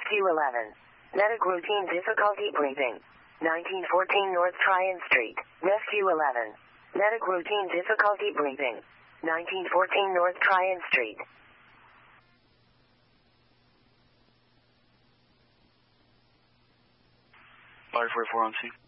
Rescue 11. Medic routine difficulty breathing. 1914 North Tryon Street. Rescue 11. Medic routine difficulty breathing. 1914 North Tryon Street. 544 on scene.